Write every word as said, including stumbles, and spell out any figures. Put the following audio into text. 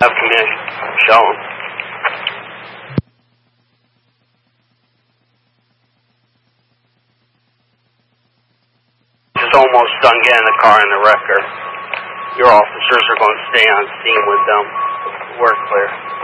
Have commission. Show them. Just almost done getting the car in the wrecker. Your officers are going to stay on scene with them. We're clear.